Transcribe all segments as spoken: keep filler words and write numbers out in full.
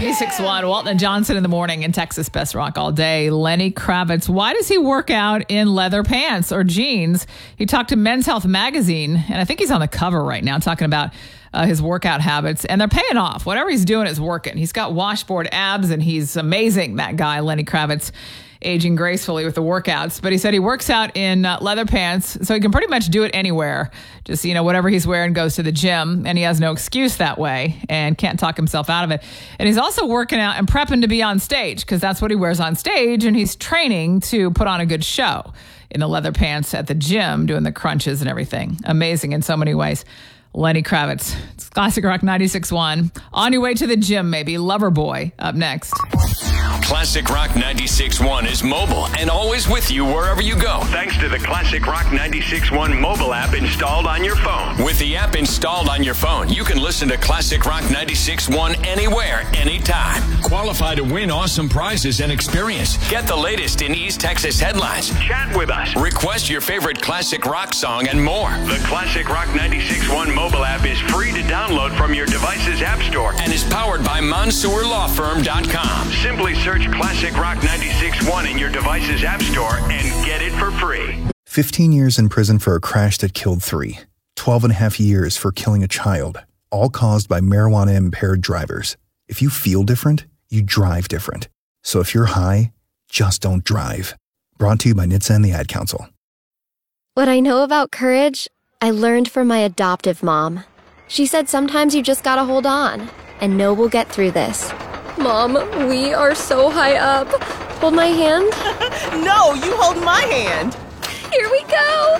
ninety-six point one, Walton and Johnson in the morning in Texas Best Rock all day. Lenny Kravitz, why does he work out in leather pants or jeans? He talked to Men's Health magazine, and I think he's on the cover right now talking about uh, his workout habits, and they're paying off. Whatever he's doing is working. He's got washboard abs, and he's amazing, that guy, Lenny Kravitz, aging gracefully with the workouts. But he said he works out in uh, leather pants, so he can pretty much do it anywhere. Just, you know, whatever he's wearing goes to the gym, and he has no excuse that way and can't talk himself out of it. And he's also working out and prepping to be on stage, because that's what he wears on stage, and he's training to put on a good show in the leather pants at the gym, doing the crunches and everything. Amazing in so many ways. Lenny Kravitz. It's Classic Rock ninety-six point one. On your way to the gym, maybe. Loverboy up next. Classic Rock ninety-six point one is mobile and always with you wherever you go. Thanks to the Classic Rock ninety-six point one mobile app installed on your phone. With the app installed on your phone, you can listen to Classic Rock ninety-six point one anywhere, anytime. Qualify to win awesome prizes and experience. Get the latest in East Texas headlines. Chat with us. Request your favorite classic rock song and more. The Classic Rock ninety-six point one mobile app is free to download from your device's app store and is powered by Mansour Law Firm dot com. Simply search Classic Rock ninety-six point one in your device's app store and get it for free. fifteen years in prison for a crash that killed three. twelve and a half years for killing a child, all caused by marijuana-impaired drivers. If you feel different, you drive different. So if you're high, just don't drive. Brought to you by N H T S A and the Ad Council. What I know about courage, I learned from my adoptive mom. She said sometimes you just gotta hold on and know we'll get through this. Mom, we are so high up. Hold my hand. No, you hold my hand. Here we go.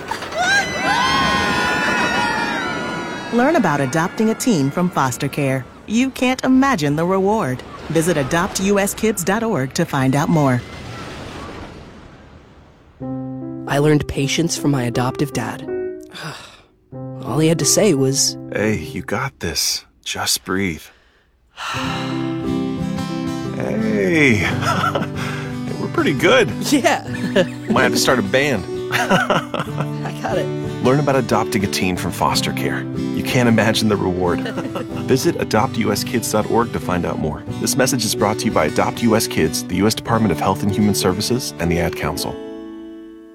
Learn about adopting a teen from foster care. You can't imagine the reward. Visit adopt u s kids dot org to find out more. I learned patience from my adoptive dad. All he had to say was, "Hey, you got this. Just breathe." Hey, we're pretty good. Yeah. Might have to start a band. I got it. Learn about adopting a teen from foster care. You can't imagine the reward. Visit adopt u s kids dot org to find out more. This message is brought to you by Adopt U S Kids, the U S Department of Health and Human Services, and the Ad Council.